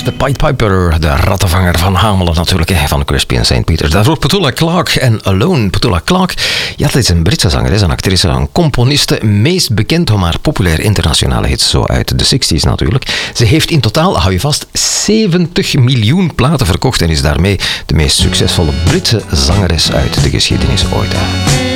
de Pied Piper, de rattenvanger van Hamelen natuurlijk, van Crispy en St. Peters. Daarvoor Petula Clark en Alone. Petula Clark, ja, dat is een Britse zangeres, een actrice, een componiste, meest bekend om haar populaire internationale hits, zo uit de 60s natuurlijk. Ze heeft in totaal, hou je vast, 70 miljoen platen verkocht en is daarmee de meest succesvolle Britse zangeres uit de geschiedenis ooit.